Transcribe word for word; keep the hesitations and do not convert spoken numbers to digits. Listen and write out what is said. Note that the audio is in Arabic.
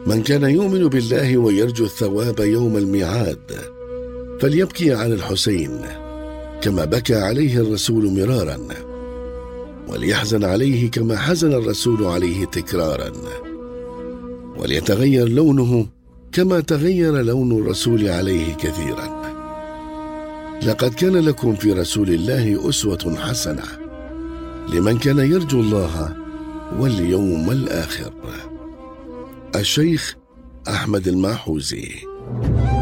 من كان يؤمن بالله ويرجو الثواب يوم الميعاد فليبكي عن الحسين كما بكى عليه الرسول مرارا، وليحزن عليه كما حزن الرسول عليه تكرارا، وليتغير لونه كما تغير لون الرسول عليه كثيرا. لقد كان لكم في رسول الله أسوة حسنة لمن كان يرجو الله واليوم الآخر. الشيخ أحمد الماحوزي.